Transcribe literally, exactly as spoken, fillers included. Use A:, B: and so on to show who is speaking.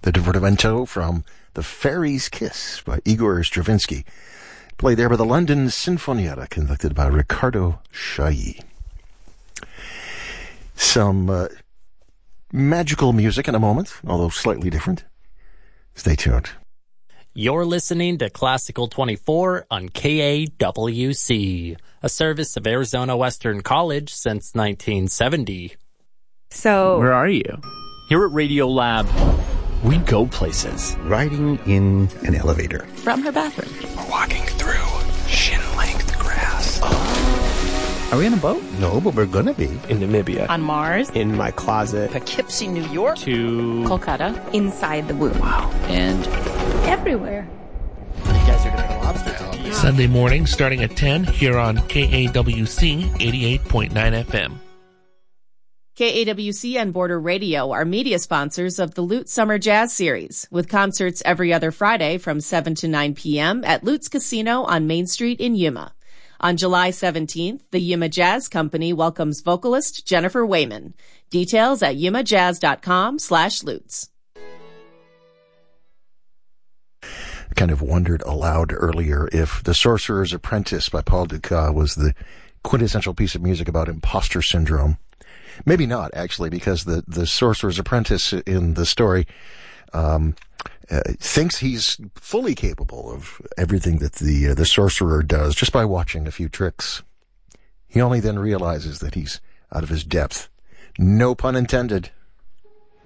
A: the divertimento from The Fairy's Kiss by Igor Stravinsky, played there by the London Sinfonietta, conducted by Riccardo Chailly. Some uh, magical music in a moment, although slightly different. Stay tuned.
B: You're listening to Classical twenty-four on K A W C, a service of Arizona Western College since nineteen seventy.
C: So,
D: where are you?
E: Here at Radio Lab, we go places.
F: Riding in an elevator.
C: From her bathroom.
G: We're walking through shin-length grass. Oh.
D: Are we on a boat?
F: No, but we're gonna be.
G: In Namibia.
C: On Mars.
G: In my closet.
H: Poughkeepsie, New York.
E: To
C: Kolkata. Inside the womb.
G: Wow.
H: And
C: everywhere.
H: You guys are gonna get a lobster.
I: Sunday morning starting at ten here on K A W C eighty-eight point nine F M.
J: K A W C and Border Radio are media sponsors of the Lutz Summer Jazz Series, with concerts every other Friday from seven to nine p.m. at Lutz Casino on Main Street in Yuma. On July seventeenth, the Yuma Jazz Company welcomes vocalist Jennifer Wayman. Details at yumajazz.com slash Lutz.
A: I kind of wondered aloud earlier if The Sorcerer's Apprentice by Paul Dukas was the quintessential piece of music about imposter syndrome. Maybe not, actually, because the, the Sorcerer's Apprentice in the story um, uh, thinks he's fully capable of everything that the uh, the sorcerer does just by watching a few tricks. He only then realizes that he's out of his depth. No pun intended.